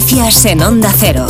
Noticias en Onda Cero.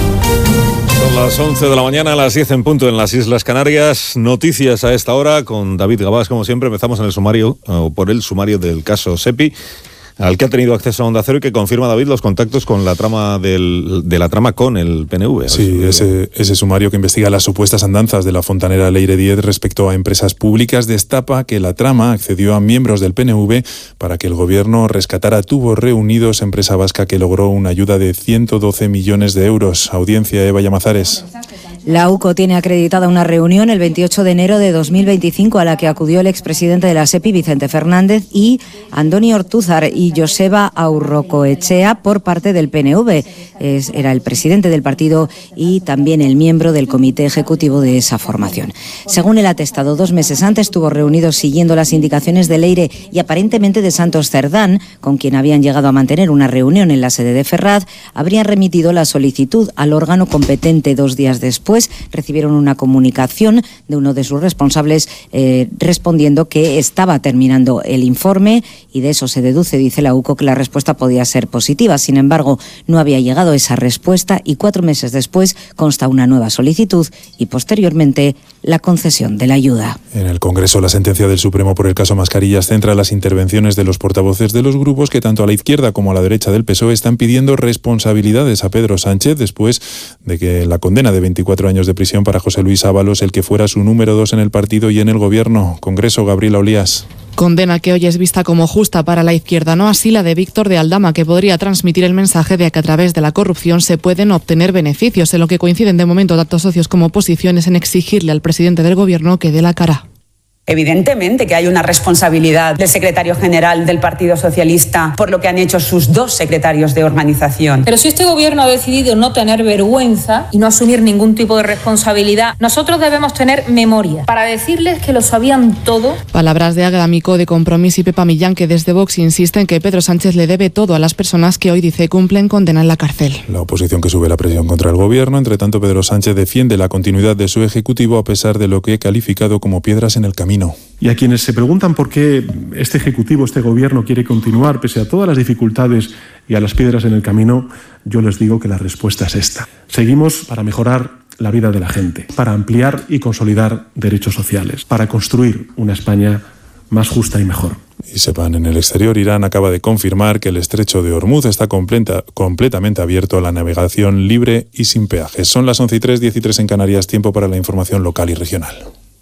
Son las 11 de la mañana, a las 10 en punto en las Islas Canarias. Noticias a esta hora con David Gabás, como siempre. Empezamos en el sumario, por el sumario del caso SEPI, al que ha tenido acceso a Onda Cero y que confirma, David, los contactos con la trama de la trama con el PNV. Sí, ese sumario que investiga las supuestas andanzas de la fontanera Leire Díez respecto a empresas públicas destapa que la trama accedió a miembros del PNV para que el gobierno rescatara Tubos Reunidos, empresa vasca que logró una ayuda de 112 millones de euros. Audiencia, Eva Llamazares. La UCO tiene acreditada una reunión el 28 de enero de 2025 a la que acudió el expresidente de la SEPI, Vicente Fernández, y Andoni Ortúzar y Joseba Aurrocoetxea por parte del PNV. Era el presidente del partido y también el miembro del comité ejecutivo de esa formación. Según el atestado, 2 meses antes estuvo reunido siguiendo las indicaciones de Leire y aparentemente de Santos Cerdán, con quien habían llegado a mantener una reunión en la sede de Ferraz, habrían remitido la solicitud al órgano competente. 2 días después recibieron una comunicación de uno de sus responsables respondiendo que estaba terminando el informe y de eso se deduce, dice la UCO, que la respuesta podía ser positiva. Sin embargo, no había llegado esa respuesta y 4 meses después consta una nueva solicitud y posteriormente la concesión de la ayuda. En el Congreso, la sentencia del Supremo por el caso Mascarillas centra las intervenciones de los portavoces de los grupos que tanto a la izquierda como a la derecha del PSOE están pidiendo responsabilidades a Pedro Sánchez después de que la condena de 24 años de prisión para José Luis Ábalos, el que fuera su número 2 en el partido y en el gobierno. Congreso, Gabriela Olías. Condena que hoy es vista como justa para la izquierda, no así la de Víctor de Aldama, que podría transmitir el mensaje de que a través de la corrupción se pueden obtener beneficios, en lo que coinciden de momento tanto socios como oposiciones en exigirle al presidente del gobierno que dé la cara. Evidentemente que hay una responsabilidad del secretario general del Partido Socialista por lo que han hecho sus 2 secretarios de organización. Pero si este gobierno ha decidido no tener vergüenza y no asumir ningún tipo de responsabilidad, nosotros debemos tener memoria para decirles que lo sabían todo. Palabras de Águeda Micó de Compromís y Pepa Millán, que desde Vox insisten que Pedro Sánchez le debe todo a las personas que hoy dice cumplen condena en la cárcel. La oposición que sube la presión contra el gobierno. Entre tanto, Pedro Sánchez defiende la continuidad de su ejecutivo a pesar de lo que he calificado como piedras en el camino. Y a quienes se preguntan por qué este Ejecutivo, este Gobierno quiere continuar pese a todas las dificultades y a las piedras en el camino, yo les digo que la respuesta es esta. Seguimos para mejorar la vida de la gente, para ampliar y consolidar derechos sociales, para construir una España más justa y mejor. Y sepan, en el exterior, Irán acaba de confirmar que el estrecho de Hormuz está completamente abierto a la navegación libre y sin peajes. Son las 11:03, 10:03 en Canarias, tiempo para la información local y regional.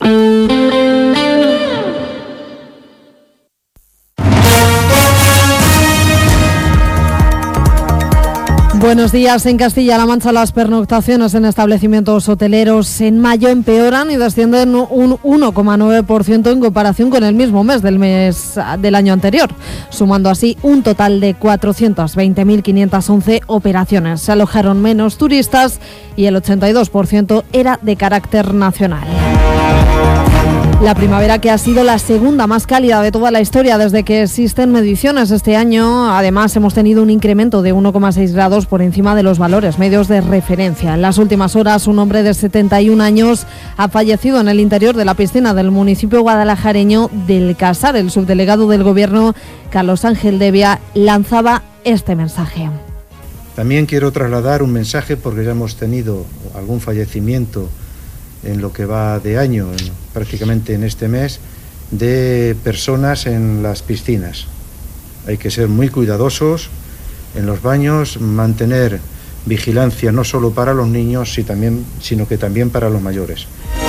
Buenos días. En Castilla-La Mancha las pernoctaciones en establecimientos hoteleros en mayo empeoran y descienden un 1,9% en comparación con el mismo mes del año anterior, sumando así un total de 420.511 operaciones. Se alojaron menos turistas y el 82% era de carácter nacional. La primavera, que ha sido la segunda más cálida de toda la historia desde que existen mediciones este año. Además, hemos tenido un incremento de 1,6 grados por encima de los valores medios de referencia. En las últimas horas, un hombre de 71 años ha fallecido en el interior de la piscina del municipio guadalajareño del Casar. El subdelegado del Gobierno, Carlos Ángel Devia, lanzaba este mensaje. También quiero trasladar un mensaje porque ya hemos tenido algún fallecimiento en lo que va de año, prácticamente en este mes, de personas en las piscinas. Hay que ser muy cuidadosos en los baños, mantener vigilancia no solo para los niños, sino que también para los mayores.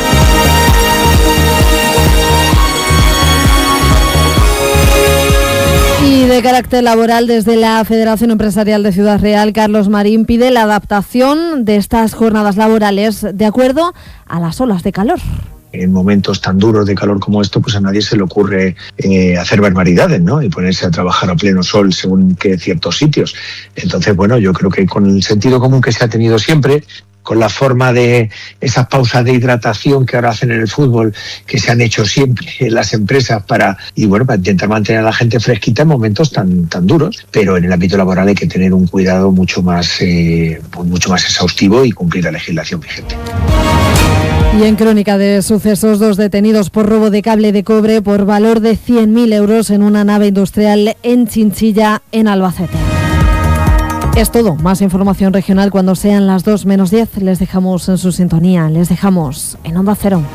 Y de carácter laboral, desde la Federación Empresarial de Ciudad Real, Carlos Marín pide la adaptación de estas jornadas laborales de acuerdo a las olas de calor. En momentos tan duros de calor como esto, pues a nadie se le ocurre hacer barbaridades, ¿no? Y ponerse a trabajar a pleno sol según que ciertos sitios. Entonces, bueno, yo creo que con el sentido común que se ha tenido siempre, con la forma de esas pausas de hidratación que ahora hacen en el fútbol, que se han hecho siempre en las empresas para intentar mantener a la gente fresquita en momentos tan duros, pero en el ámbito laboral hay que tener un cuidado mucho más exhaustivo y cumplir la legislación vigente. Y en crónica de sucesos, 2 detenidos por robo de cable de cobre por valor de 100.000 euros en una nave industrial en Chinchilla, en Albacete. Es todo. Más información regional cuando sean las 2 menos 10. Les dejamos en su sintonía. Les dejamos en Onda Cero.